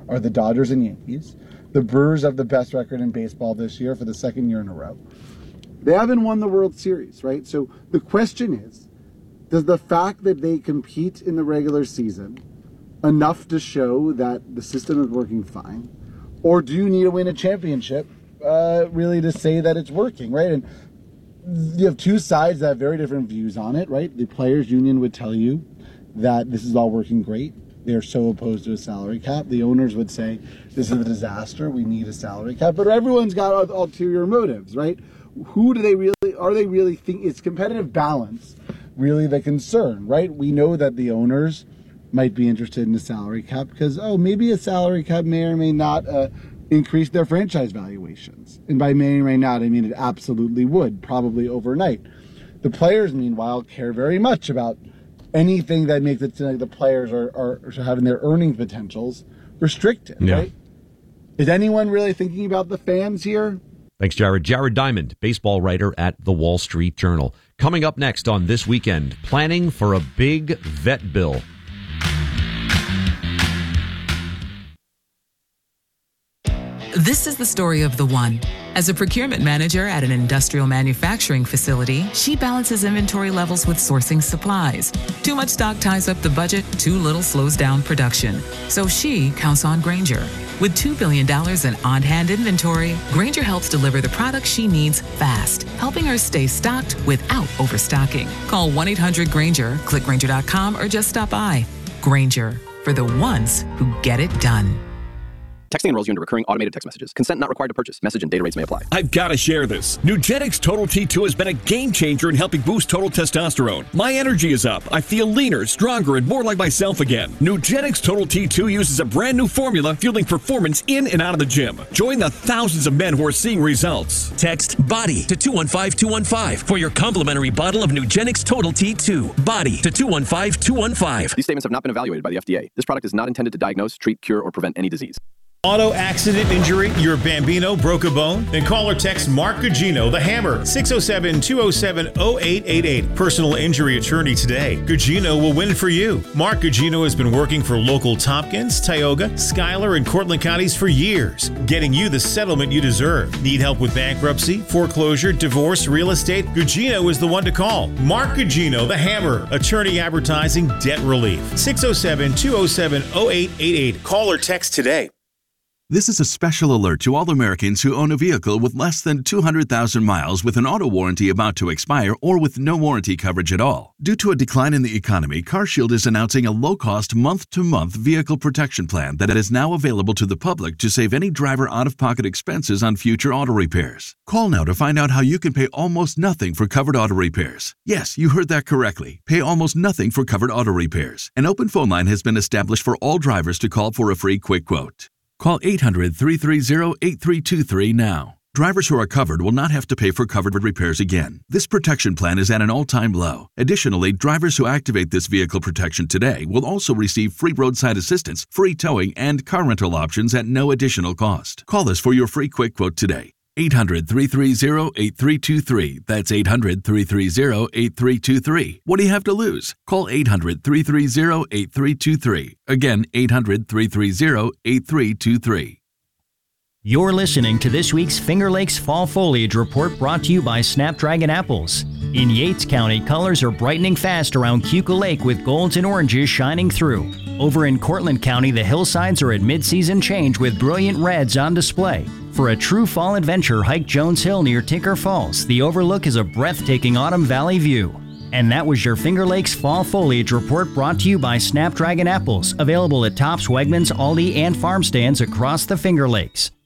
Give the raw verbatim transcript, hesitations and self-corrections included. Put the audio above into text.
are the Dodgers and Yankees. The Brewers have the best record in baseball this year for the second year in a row. They haven't won the World Series, right? So the question is, does the fact that they compete in the regular season enough to show that the system is working fine? Or do you need to win a championship uh, really to say that it's working, right? And you have two sides that have very different views on it, right? The players' union would tell you that this is all working great. They're so opposed to a salary cap. The owners would say, this is a disaster, we need a salary cap. But everyone's got ulterior motives, right? Who do they really, are they really think, it's competitive balance really the concern, right? We know that the owners might be interested in a salary cap because, oh, maybe a salary cap may or may not uh, increase their franchise valuations. And by may or may not, I mean it absolutely would, probably overnight. The players, meanwhile, care very much about anything that makes it like the players are, are, are having their earning potentials restricted, yeah. right? Is anyone really thinking about the fans here? Thanks, Jared. Jared Diamond, baseball writer at The Wall Street Journal. Coming up next on This Weekend, planning for a big vet bill. This is the story of the one. As a procurement manager at an industrial manufacturing facility, she balances inventory levels with sourcing supplies. Too much stock ties up the budget, too little slows down production. So she counts on Grainger. With two billion dollars in on-hand inventory, Grainger helps deliver the products she needs fast, helping her stay stocked without overstocking. Call one eight hundred Grainger, click Grainger dot com, or just stop by. Grainger, for the ones who get it done. Texting enrolls you into recurring automated text messages. Consent not required to purchase. Message and data rates may apply. I've got to share this. Nugenix Total T two has been a game changer in helping boost total testosterone. My energy is up. I feel leaner, stronger, and more like myself again. Nugenix Total T two uses a brand new formula fueling performance in and out of the gym. Join the thousands of men who are seeing results. Text BODY to two one five two one five for your complimentary bottle of Nugenix Total T two. BODY to two one five two one five. These statements have not been evaluated by the F D A. This product is not intended to diagnose, treat, cure, or prevent any disease. Auto accident injury, your Bambino broke a bone? Then call or text Mark Gugino, the Hammer, six oh seven, two oh seven, oh eight eight eight. Personal injury attorney today. Gugino will win for you. Mark Gugino has been working for local Tompkins, Tioga, Schuyler, and Cortland counties for years, getting you the settlement you deserve. Need help with bankruptcy, foreclosure, divorce, real estate? Gugino is the one to call. Mark Gugino, the Hammer, attorney advertising debt relief. six oh seven, two oh seven, oh eight eight eight. Call or text today. This is a special alert to all Americans who own a vehicle with less than two hundred thousand miles with an auto warranty about to expire or with no warranty coverage at all. Due to a decline in the economy, CarShield is announcing a low-cost month-to-month vehicle protection plan that is now available to the public to save any driver out-of-pocket expenses on future auto repairs. Call now to find out how you can pay almost nothing for covered auto repairs. Yes, you heard that correctly. Pay almost nothing for covered auto repairs. An open phone line has been established for all drivers to call for a free quick quote. Call eight hundred, three three zero, eight three two three now. Drivers who are covered will not have to pay for covered repairs again. This protection plan is at an all-time low. Additionally, drivers who activate this vehicle protection today will also receive free roadside assistance, free towing, and car rental options at no additional cost. Call us for your free quick quote today. eight hundred, three three zero, eight three two three. That's eight hundred, three three zero, eight three two three. What do you have to lose? Call eight hundred, three three zero, eight three two three. Again, eight hundred, three three zero, eight three two three. You're listening to this week's Finger Lakes Fall Foliage Report brought to you by Snapdragon Apples. In Yates County, colors are brightening fast around Keuka Lake with golds and oranges shining through. Over in Cortland County, the hillsides are at mid-season change with brilliant reds on display. For a true fall adventure, hike Jones Hill near Tinker Falls. The overlook is a breathtaking autumn valley view. And that was your Finger Lakes Fall Foliage Report brought to you by Snapdragon Apples, available at Tops, Wegmans, Aldi, and farm stands across the Finger Lakes.